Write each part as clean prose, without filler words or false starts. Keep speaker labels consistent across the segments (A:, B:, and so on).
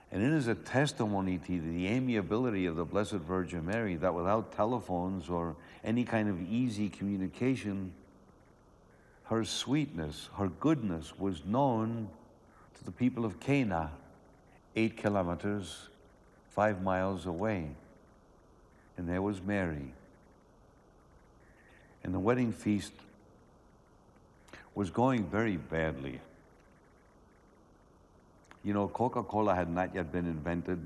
A: And it is a testimony to the amiability of the Blessed Virgin Mary that without telephones or any kind of easy communication, her sweetness, her goodness was known to the people of Cana, 8 kilometers, 5 miles away. And there was Mary. And the wedding feast was going very badly. You know, Coca-Cola had not yet been invented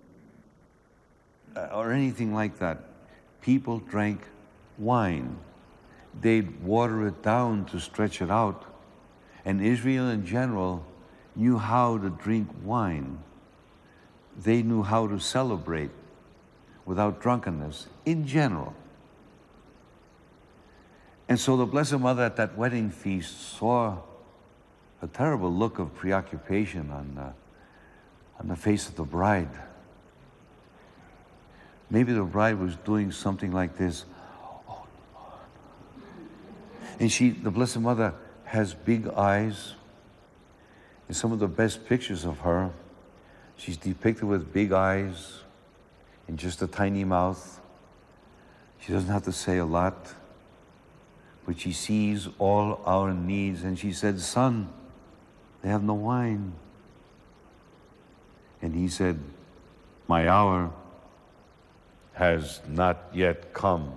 A: or anything like that. People drank wine. They'd water it down to stretch it out. And Israel in general knew how to drink wine. They knew how to celebrate without drunkenness in general. And so the Blessed Mother at that wedding feast saw a terrible look of preoccupation on the face of the bride. Maybe the bride was doing something like this. Oh, Lord. And the Blessed Mother has big eyes. In some of the best pictures of her, she's depicted with big eyes and just a tiny mouth. She doesn't have to say a lot, but she sees all our needs. And she said, "Son, they have no wine." And he said, "My hour has not yet come.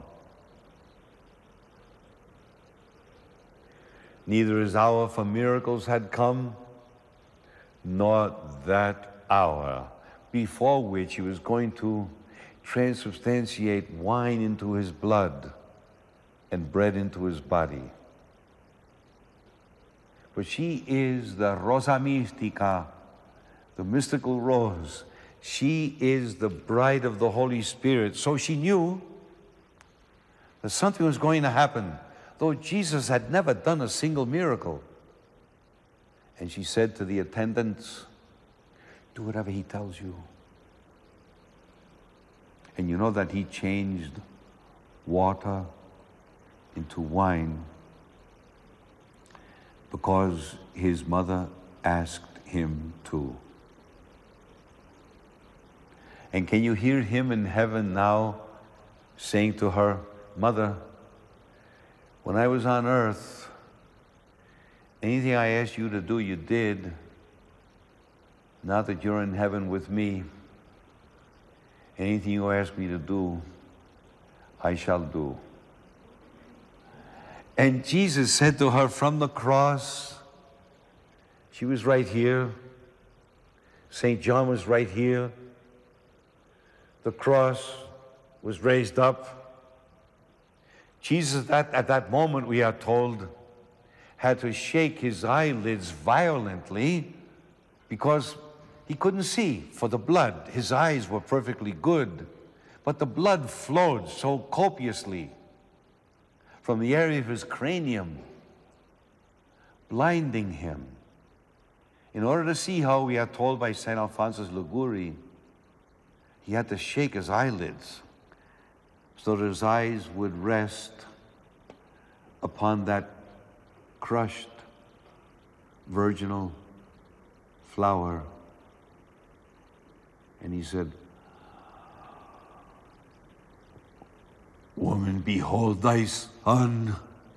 A: Neither his hour for miracles had come, nor that hour before which he was going to transubstantiate wine into his blood and bread into his body." But she is the Rosa Mystica, the mystical rose. She is the bride of the Holy Spirit. So she knew that something was going to happen, though Jesus had never done a single miracle. And she said to the attendants, "Do whatever he tells you." And you know that he changed water into wine because his mother asked him to. And can you hear him in heaven now saying to her, "Mother, when I was on earth, anything I asked you to do, you did. Now that you're in heaven with me, anything you ask me to do, I shall do." And Jesus said to her from the cross, she was right here, St. John was right here, the cross was raised up. Jesus, at that moment, we are told, had to shake his eyelids violently because he couldn't see for the blood. His eyes were perfectly good, but the blood flowed so copiously from the area of his cranium, blinding him. In order to see how, we are told by St. Alphonsus Liguori, he had to shake his eyelids so that his eyes would rest upon that crushed virginal flower. And he said, "Woman, behold thy son."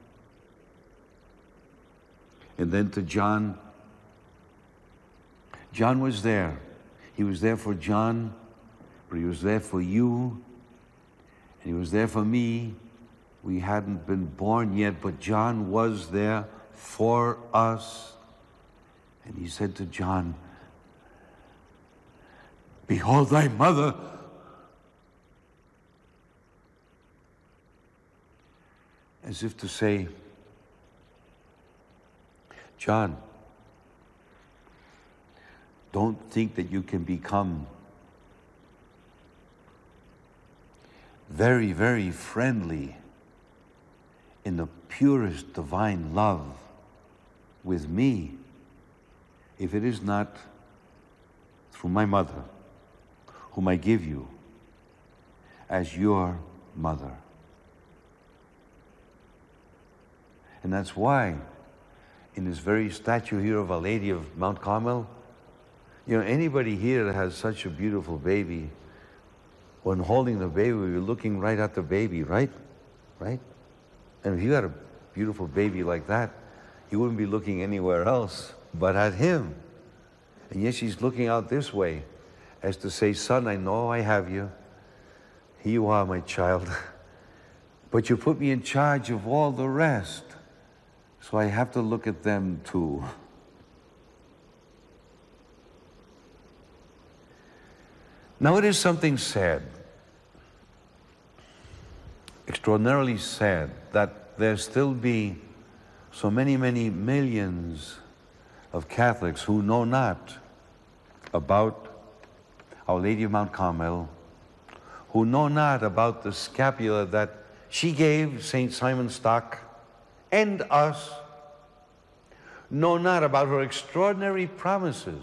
A: And then to John, John was there. He was there for John, but he was there for you, and he was there for me. We hadn't been born yet, but John was there for us. And he said to John, "Behold thy mother." As if to say, John, don't think that you can become very, very friendly in the purest divine love with me if it is not through my mother, whom I give you as your mother. And that's why in this very statue here of Our Lady of Mount Carmel, You know, anybody here that has such a beautiful baby, when holding the baby, you're looking right at the baby, right? Right? And if you had a beautiful baby like that, you wouldn't be looking anywhere else but at him. And yet she's looking out this way as to say, son, I know I have you. Here you are, my child. But you put me in charge of all the rest. So I have to look at them too. Now it is something sad, extraordinarily sad, that there still be so many, many millions of Catholics who know not about Our Lady of Mount Carmel, who know not about the scapula that she gave St. Simon Stock and us, know not about her extraordinary promises.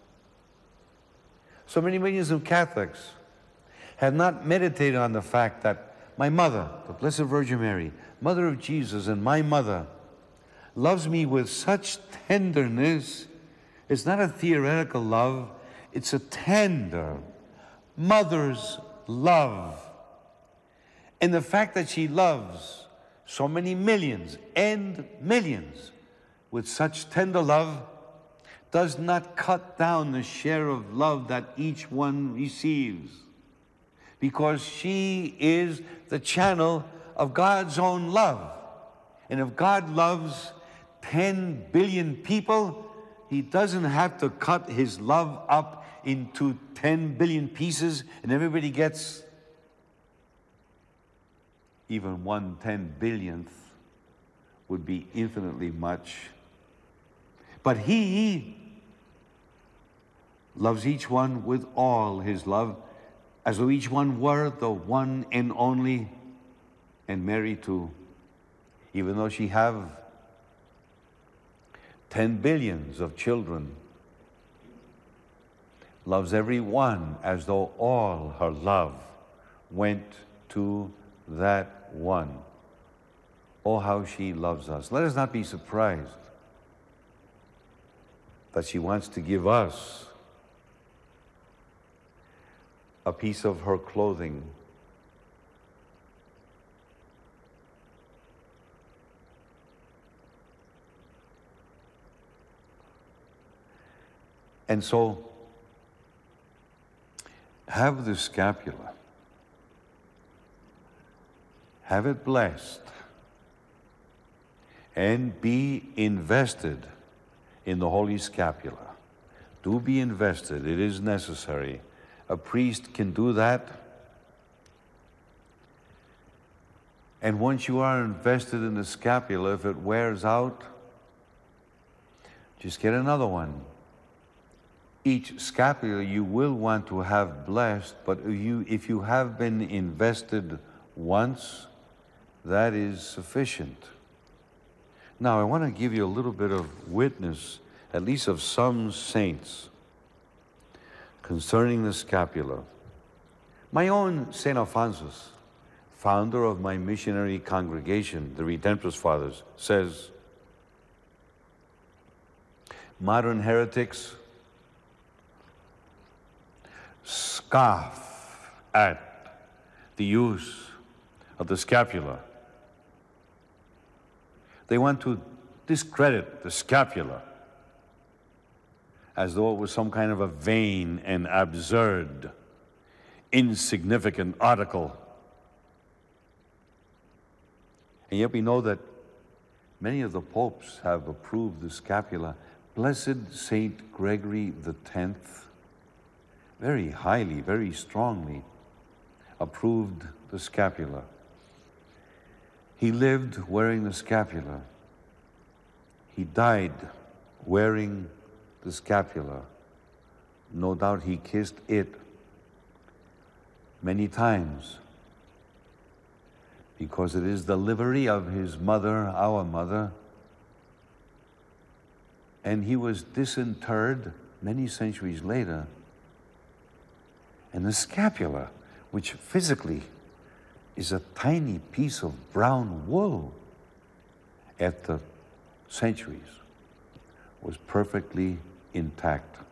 A: So many millions of Catholics have not meditated on the fact that my mother, the Blessed Virgin Mary, Mother of Jesus, and my mother, loves me with such tenderness. It's not a theoretical love, it's a tender mother's love. And the fact that she loves so many millions and millions with such tender love does not cut down the share of love that each one receives, because she is the channel of God's own love. And if God loves 10 billion people, he doesn't have to cut his love up into 10 billion pieces and everybody gets even 1/10 billionth would be infinitely much. But he loves each one with all his love, as though each one were the one and only, and Mary too, even though she have 10 billions of children, loves every one as though all her love went to that one. Oh, how she loves us. Let us not be surprised that she wants to give us a piece of her clothing. And so, have the scapula. Have it blessed. And be invested in the Holy Scapula. Do be invested. It is necessary. A priest can do that. And once you are invested in the scapula, if it wears out, just get another one. Each scapula you will want to have blessed, but if you have been invested once, that is sufficient. Now, I want to give you a little bit of witness, at least of some saints, concerning the scapula. My own St. Alphonsus, founder of my missionary congregation, the Redemptorist Fathers, says, modern heretics scoff at the use of the scapula. They want to discredit the scapula as though it was some kind of a vain and absurd, insignificant article. And yet we know that many of the popes have approved the scapula. Blessed Saint Gregory X, very highly, very strongly approved the scapula. He lived wearing the scapula. He died wearing the scapula. No doubt he kissed it many times, because it is the livery of his mother, our mother. And he was disinterred many centuries later. And the scapula, which physically is a tiny piece of brown wool, after centuries, was perfectly intact.